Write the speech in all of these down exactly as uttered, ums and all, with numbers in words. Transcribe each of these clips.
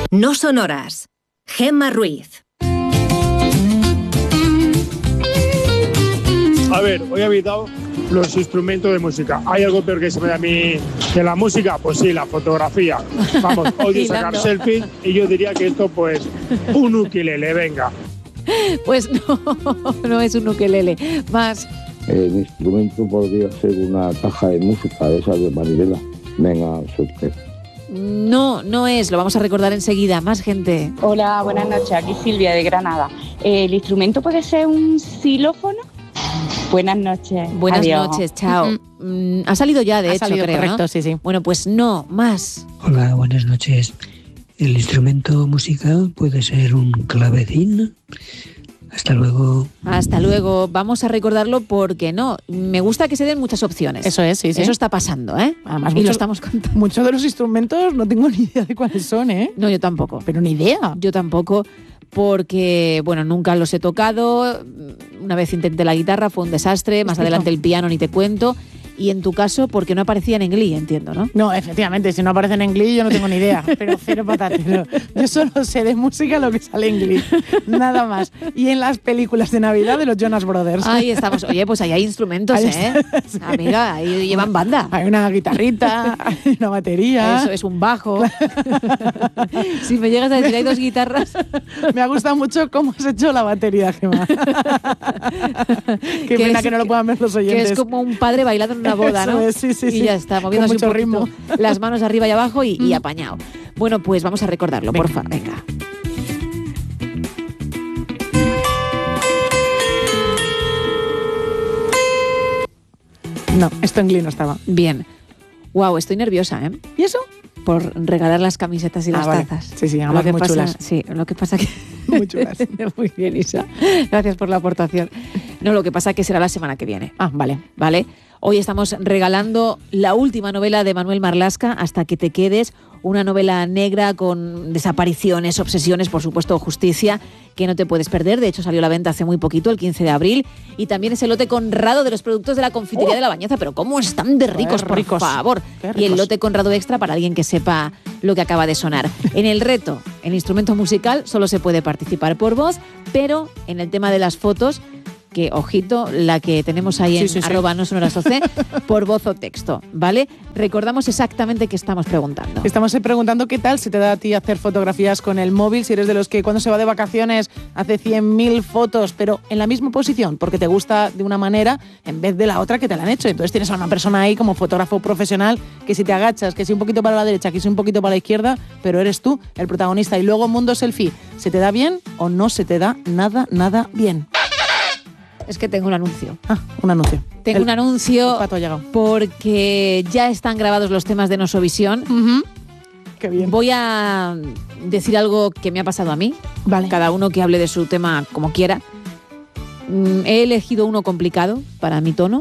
No sonoras. Gemma Ruiz. A ver, hoy habéis dado los instrumentos de música. ¿Hay algo peor que se me da a mí que la música? Pues sí, la fotografía. Vamos, odio sacar selfies y yo diría que esto, pues, un ukelele, venga. Pues no, no es un ukelele. Más. El instrumento podría ser una caja de música, esa de manivela. Venga, suerte. No, no es, lo vamos a recordar enseguida. Más gente. Hola, buenas noches, aquí Silvia de Granada. ¿El instrumento puede ser un xilófono? Buenas noches. Buenas Adiós. noches, chao. Mm, ha salido ya, de Ha hecho, salido, creo, correcto, ¿no? sí, sí. Bueno, pues no, más. Hola, buenas noches. El instrumento musical puede ser un clavecín. Hasta luego. Hasta luego. Vamos a recordarlo porque no. Me gusta que se den muchas opciones. Eso es, sí, sí. Eso está pasando, ¿eh? Además, y mucho, lo estamos contando. Muchos de los instrumentos no tengo ni idea de cuáles son, ¿eh? No, yo tampoco. Pero ni idea. Yo tampoco, porque, bueno, nunca los he tocado. Una vez intenté la guitarra, fue un desastre. Más adelante el piano, ni te cuento. Y en tu caso, porque no aparecían en Glee, entiendo, ¿no? No, efectivamente, si no aparecen en Glee yo no tengo ni idea, pero cero patatero. Yo solo sé de música lo que sale en Glee, nada más. Y en las películas de Navidad de los Jonas Brothers. Ahí estamos. Oye, pues ahí hay instrumentos, ahí ¿eh? está, sí. Amiga, ahí llevan banda. Hay una guitarrita, hay una batería. Eso es un bajo. Si me llegas a decir, hay dos guitarras. Me ha gustado mucho cómo has hecho la batería, Gemma. Qué pena es, que no lo puedan ver los oyentes. Que es como un padre bailando en una boda, ¿no? Eso es, sí, sí, y sí. ya está, moviendo Con así mucho un poquito, ritmo. las manos arriba y abajo y, y apañado. Bueno, pues vamos a recordarlo, Venga. porfa. Venga. No, esto en Glee no estaba. Bien. Wow, estoy nerviosa, ¿eh? ¿Y eso? Por regalar las camisetas y Ah, las vale. tazas. Sí, sí, Lo además que muy pasa- chulas. Sí, lo que pasa que... Muy chulas. Muy bien, Isa. Gracias por la aportación. No, lo que pasa que será la semana que viene. Ah, vale. ¿Vale? Hoy estamos regalando la última novela de Manuel Marlaska, Hasta que te quedes, una novela negra con desapariciones, obsesiones, por supuesto, justicia, que no te puedes perder. De hecho, salió a la venta hace muy poquito, el quince de abril, y también ese lote Conrado de los productos de la confitería ¡Oh! de La Bañeza. Pero ¿cómo están de ricos, Qué por ricos. favor? Qué Y el ricos. lote Conrado extra para alguien que sepa lo que acaba de sonar. En el reto, el instrumento musical solo se puede participar por voz, pero en el tema de las fotos, que, ojito, la que tenemos ahí en Sí, sí, sí. arroba no sonoras O C, por voz o texto, ¿vale? Recordamos exactamente qué estamos preguntando. Estamos preguntando qué tal se te da a ti hacer fotografías con el móvil, si eres de los que cuando se va de vacaciones hace cien mil fotos, pero en la misma posición, porque te gusta de una manera en vez de la otra que te la han hecho. Entonces tienes a una persona ahí como fotógrafo profesional que si te agachas, que si un poquito para la derecha, que si un poquito para la izquierda, pero eres tú el protagonista. Y luego Mundo Selfie, ¿se te da bien o no se te da nada, nada bien? Es que tengo un anuncio. Ah, un anuncio. Tengo El- un anuncio el pato ha llegado. porque ya están grabados los temas de Nosovisión. Ujú. Qué bien. Voy a decir algo que me ha pasado a mí. Vale. Cada uno que hable de su tema como quiera. Mm, He elegido uno complicado para mi tono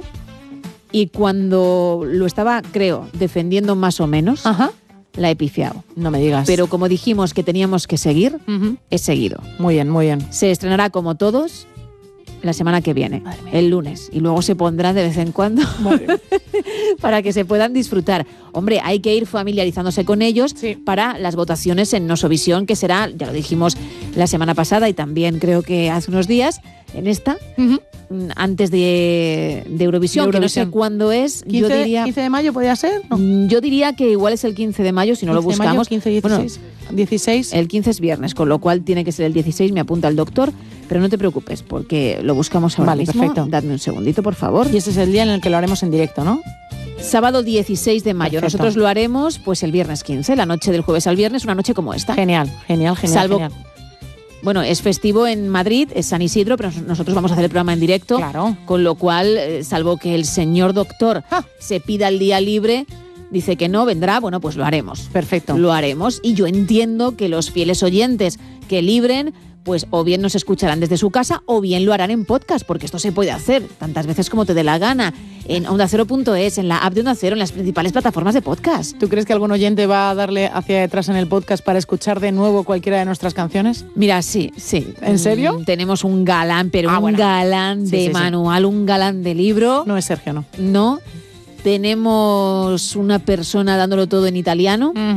y cuando lo estaba, creo, defendiendo más o menos, Ajá. la he pifiado. No me digas. Pero como dijimos que teníamos que seguir, Ujú. he seguido. Muy bien, muy bien. Se estrenará como todos la semana que viene, Madre mía. el lunes, y luego se pondrá de vez en cuando Madre mía. para que se puedan disfrutar. Hombre, hay que ir familiarizándose con ellos Sí. para las votaciones en Nosovisión, que será, ya lo dijimos la semana pasada y también creo que hace unos días, en esta, Ujú. mm, antes de, de Eurovisión, De que no sé Eurovisión. cuándo es. quince, yo diría quince de mayo podría ser, ¿no? mm, yo diría que igual es el quince de mayo, si no lo quince de mayo, buscamos. quince, dieciséis. dieciséis. El quince es viernes, con lo cual tiene que ser el dieciséis, me apunta el doctor, pero no te preocupes, porque lo buscamos ahora Vale, mismo. perfecto. Dadme un segundito, por favor. Y ese es el día en el que lo haremos en directo, ¿no? Sábado dieciséis de mayo. Perfecto. Nosotros lo haremos pues el viernes quince, la noche del jueves al viernes, una noche como esta. Genial, genial, genial. Salvo- genial. Bueno, es festivo en Madrid, es San Isidro, pero nos- nosotros vamos a hacer el programa en directo. Claro. Con lo cual, eh, salvo que el señor doctor Ah. se pida el día libre, dice que no, vendrá, bueno, pues lo haremos. Perfecto. Lo haremos. Y yo entiendo que los fieles oyentes que libren, pues o bien nos escucharán desde su casa o bien lo harán en podcast, porque esto se puede hacer tantas veces como te dé la gana. En onda cero punto es, en la app de Onda Cero, en las principales plataformas de podcast. ¿Tú crees que algún oyente va a darle hacia detrás en el podcast para escuchar de nuevo cualquiera de nuestras canciones? Mira, sí, sí. ¿En serio? Mm, tenemos un galán, pero Ah, un bueno. galán Sí, de sí, sí. manual, un galán de libro. No es Sergio, ¿no? No. Tenemos una persona dándolo todo en italiano. Ujú.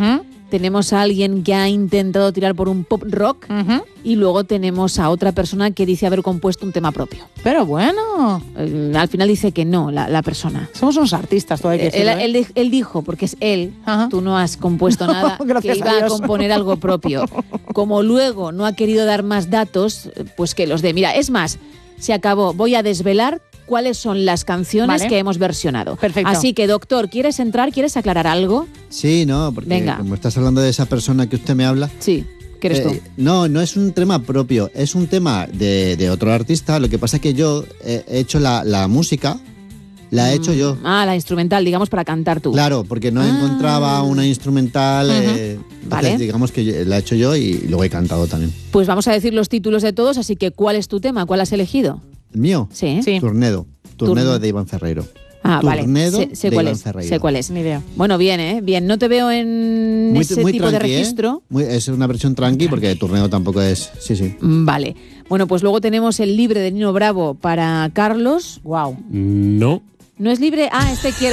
tenemos a alguien que ha intentado tirar por un pop rock Ujú. y luego tenemos a otra persona que dice haber compuesto un tema propio. Pero bueno, Eh, al final dice que no, la, la persona. somos unos artistas, todo hay que Él, decirlo, ¿eh? él di- él dijo, porque es él, Ajá. tú no has compuesto nada, que Gracias a iba a, Dios. componer algo propio. Como luego no ha querido dar más datos, pues que los dé. Mira, es más, se acabó. Voy a desvelar cuáles son las canciones Vale. que hemos versionado. Perfecto. Así que, doctor, ¿quieres entrar? ¿Quieres aclarar algo? Sí, no, porque Venga. como estás hablando de esa persona que usted me habla. Sí, ¿qué eres tú? eh, No, no es un tema propio, es un tema de, de otro artista. Lo que pasa es que yo he hecho la, la música, la he hecho yo. Ah, la instrumental, digamos, para cantar tú. Claro, porque no Ah. encontraba una instrumental, eh, entonces Vale. digamos que yo- la he hecho yo y luego he cantado también. Pues vamos a decir los títulos de todos, así que ¿cuál es tu tema? ¿Cuál has elegido? ¿El mío? Sí. Sí. Turnedo. Turnedo Turne- de Iván Ferreiro. Ah, vale. Turnedo Sé, sé de cuál Iván es. Ferreiro. Sé cuál es. Ni idea. Bueno, bien, ¿eh? Bien. No te veo en Muy, ese muy tipo de tranqui, ¿eh? registro. Muy- es una versión tranqui porque Turnedo tampoco es... Sí, sí. Mm, Vale. Bueno, pues luego tenemos el libre de Nino Bravo para Carlos. Wow. No. ¿No es libre? Ah, este quiero.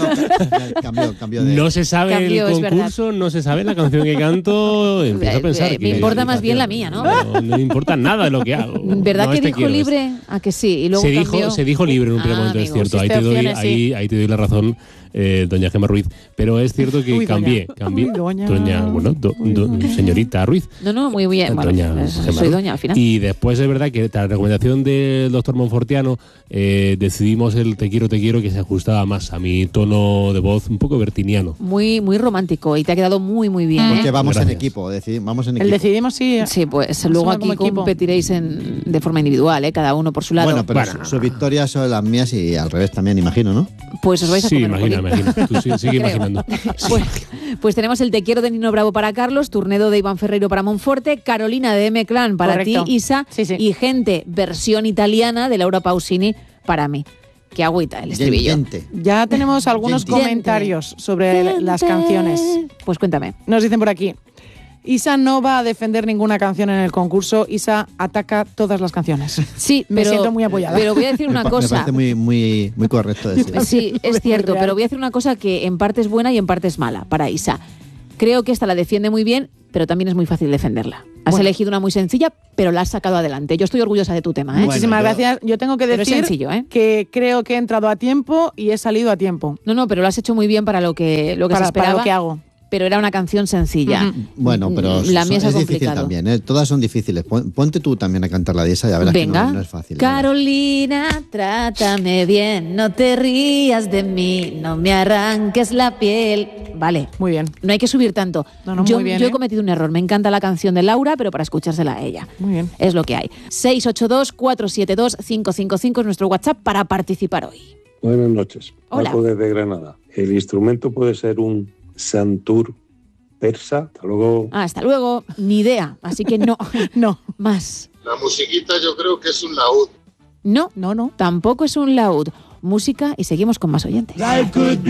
No, cambio, cambio de... No se sabe Cambio, es el concurso, no se sabe la canción que canto. Empiezo a pensar Eh, que me importa es más bien la imitación. mía, ¿no? No, no me importa nada de lo que hago. ¿Verdad No, que este dijo quiero, este. libre? Ah, que sí. Y luego Se dijo, cambió. se dijo libre en un primer Ah, momento, es amigo, cierto. Ahí te, existe doy, opciones, sí. ahí, ahí te doy la razón, eh, doña Gemma Ruiz. Pero es cierto que Uy, doña. cambié. cambié Uy, doña. bueno, do- do- señorita Ruiz. No, no, muy bien. Bueno, Doña eh, Gemma soy Ruiz. doña al final. Y después es verdad que tras la recomendación del doctor Monfortiano eh, decidimos el te quiero, te quiero que se ajustaba más a mi tono de voz un poco bertiniano. Muy, muy romántico y te ha quedado muy, muy bien. ¿eh? Porque vamos Gracias. en equipo, decidi- vamos en El equipo. decidimos sí. Sí, pues Nos luego suena aquí como equipo. competiréis en, de forma individual, ¿eh? Cada uno por su lado. Bueno, pero Bueno. su- sus victorias son las mías y al revés también, imagino, ¿no? Pues os vais a Sí, comer un imagina, bolín. imagina. Tú sí- sigue Creo. imaginando. Pues, pues tenemos el Te quiero de Nino Bravo para Carlos, Turnedo de Iván Ferreiro para Monforte, Carolina de M Clan para Correcto. ti, Isa, Sí, sí. y Gente, versión italiana de Laura Pausini para mí. Qué agüita el estribillo. Gente. Ya tenemos algunos Gente. comentarios sobre Gente. las canciones. Pues cuéntame. Nos dicen por aquí. Isa no va a defender ninguna canción en el concurso. Isa ataca todas las canciones. Sí, Me pero, siento muy apoyada. pero voy a decir Me una pa- Me cosa. parece muy, muy, muy correcto decirlo. Sí, es Muy cierto, real. pero voy a decir una cosa que en parte es buena y en parte es mala para Isa. Creo que esta la defiende muy bien, pero también es muy fácil defenderla. Has Bueno. elegido una muy sencilla, pero la has sacado adelante. Yo estoy orgullosa de tu tema, ¿eh? Bueno, Muchísimas yo- gracias. Yo tengo que Pero es decir sencillo, ¿eh? que creo que he entrado a tiempo y he salido a tiempo. No, no, pero lo has hecho muy bien para lo que, lo que se Para, esperaba. para lo que hago. Pero era una canción sencilla. Ujú. Bueno, pero La son- mía es es algo difícil complicado. también, ¿eh? Todas son difíciles. Pon- Ponte tú también a cantar la de esa, ya verás Venga. que no, no es fácil. ¿eh? Carolina, trátame bien, no te rías de mí, no me arranques la piel. Vale, Muy bien. no hay que subir tanto. No, no, yo, muy bien, yo he ¿eh? cometido un error. Me encanta la canción de Laura, pero para escuchársela a ella. Muy bien. Es lo que hay. seis ocho dos, cuatro siete dos, cinco cinco cinco es nuestro WhatsApp para participar hoy. Buenas noches. Hola. Paco desde Granada. El instrumento puede ser un santur persa. Hasta luego. Ah, hasta luego. Ni idea. Así que no. No. Más. La musiquita yo creo que es un laúd. No, No, no. tampoco es un laúd. Música y seguimos con más oyentes.